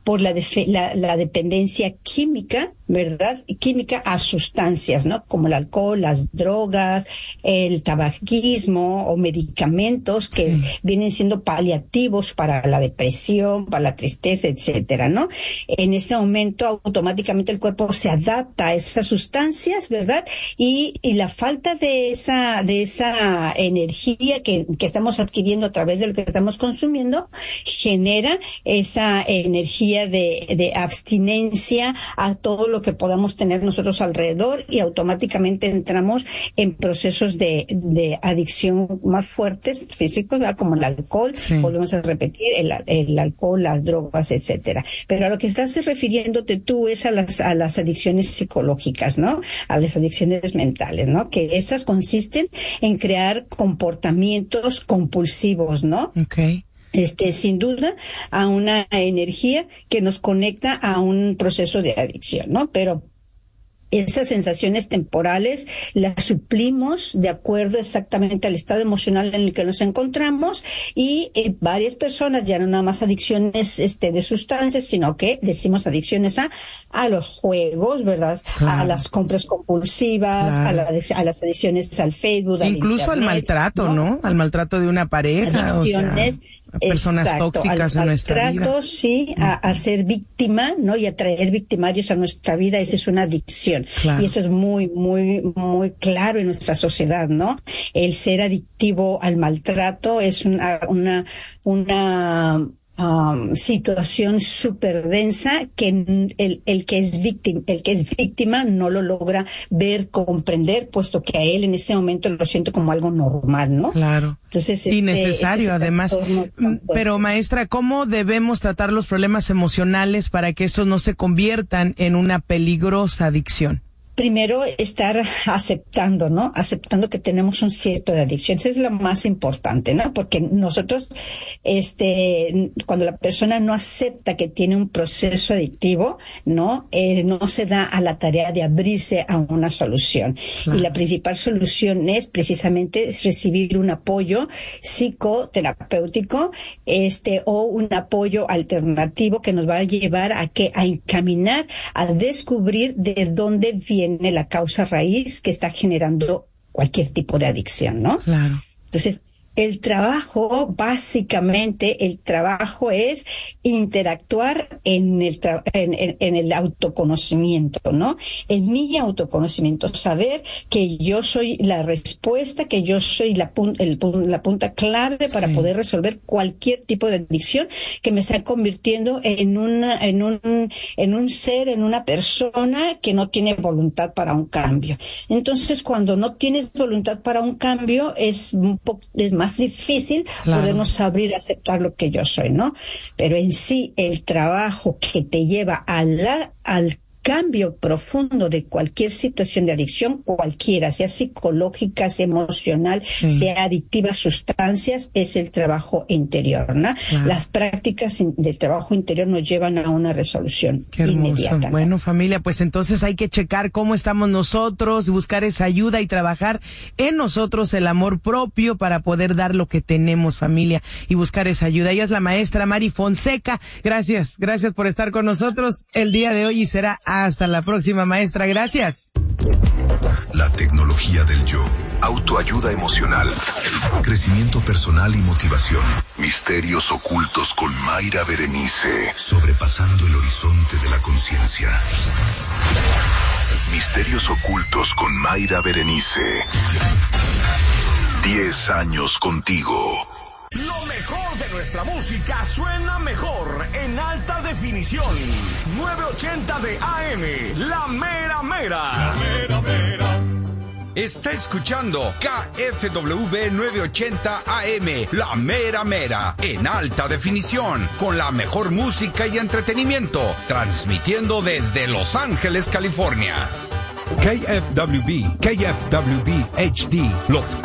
por la dependencia química, ¿verdad? Química a sustancias, ¿no? Como el alcohol, las drogas, el tabaquismo o medicamentos que vienen siendo paliativos para la depresión, para la tristeza, etcétera, ¿no? En este momento automáticamente el cuerpo se adapta a esas sustancias, ¿verdad? Y la falta de esa energía que estamos adquiriendo a través de lo que estamos consumiendo genera esa energía de abstinencia a todo lo que podamos tener nosotros alrededor, y automáticamente entramos en procesos de adicción más fuertes, físicos, ¿verdad? Como el alcohol, volvemos a repetir, el alcohol, las drogas, etcétera. Pero a lo que estás refiriéndote tú es a las adicciones psicológicas, ¿no? A las adicciones mentales, ¿no? Que esas consisten en crear comportamientos compulsivos, ¿no? Okay. Sin duda, a una energía que nos conecta a un proceso de adicción, ¿no? Pero esas sensaciones temporales las suplimos de acuerdo exactamente al estado emocional en el que nos encontramos, y varias personas, ya no nada más adicciones de sustancias, sino que decimos adicciones a los juegos, ¿verdad? Claro. A las compras compulsivas, claro, a las adicciones al Facebook, incluso al maltrato, ¿no? Al maltrato de una pareja, adicciones, a personas tóxicas en nuestra vida. Sí, a ser víctima, ¿no? Y a traer victimarios a nuestra vida, esa es una adicción. Claro. Y eso es muy, muy, muy claro en nuestra sociedad, ¿no? El ser adictivo al maltrato es una situación súper densa que el que es víctima no lo logra ver, comprender, puesto que a él en este momento lo siento como algo normal, ¿no? Claro. Entonces, y necesario además. Pero maestra, ¿cómo debemos tratar los problemas emocionales para que estos no se conviertan en una peligrosa adicción? Primero, estar aceptando, ¿no? Aceptando que tenemos un cierto de adicción. Eso es lo más importante, ¿no? Porque nosotros, cuando la persona no acepta que tiene un proceso adictivo, ¿no? No se da a la tarea de abrirse a una solución. Claro. Y la principal solución es precisamente recibir un apoyo psicoterapéutico, o un apoyo alternativo que nos va a llevar a encaminar, a descubrir de dónde viene la causa raíz que está generando cualquier tipo de adicción, ¿no? Claro. Entonces, el trabajo, básicamente, es interactuar en el autoconocimiento, ¿no? En mi autoconocimiento, saber que yo soy la respuesta, que yo soy la punta clave para poder resolver cualquier tipo de adicción que me está convirtiendo en un ser, en una persona que no tiene voluntad para un cambio. Entonces, cuando no tienes voluntad para un cambio, es más difícil, claro, podernos abrir a aceptar lo que yo soy, ¿no? Pero en sí, el trabajo que te lleva al cambio profundo de cualquier situación de adicción, cualquiera, sea psicológica, sea emocional, sea adictiva a sustancias, es el trabajo interior, ¿no? Claro. Las prácticas de trabajo interior nos llevan a una resolución inmediata. Bueno, familia, pues entonces hay que checar cómo estamos nosotros, buscar esa ayuda y trabajar en nosotros el amor propio para poder dar lo que tenemos, familia, y buscar esa ayuda. Ella es la maestra Mari Fonseca. Gracias por estar con nosotros el día de hoy, y será hasta la próxima, maestra. Gracias. La tecnología del yo. Autoayuda emocional. Crecimiento personal y motivación. Misterios ocultos con Mayra Berenice. Sobrepasando el horizonte de la conciencia. Misterios ocultos con Mayra Berenice. 10 años contigo. Lo mejor de nuestra música suena mejor en alta definición. 980 de AM, La Mera Mera. La Mera Mera. Está escuchando KFWB 980 AM, La Mera Mera, en alta definición, con la mejor música y entretenimiento, transmitiendo desde Los Ángeles, California. KFWB HD, Los